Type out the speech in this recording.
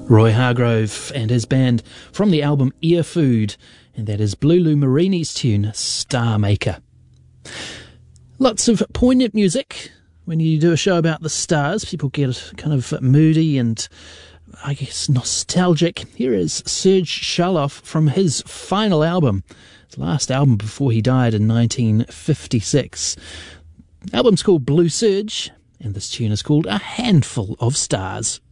Roy Hargrove and his band from the album Ear Food, and that is Blulu Marini's tune, Star Maker. Lots of poignant music. When you do a show about the stars, people get kind of moody and, I guess, nostalgic. Here is Serge Charloff from his final album, his last album before he died in 1956. The album's called Blue Serge, and this tune is called A Handful of Stars.